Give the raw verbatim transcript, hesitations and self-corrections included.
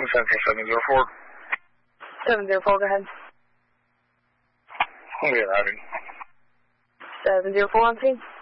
Central seven zero four. seven zero four, go ahead. Okay, routing. seven zero four on scene.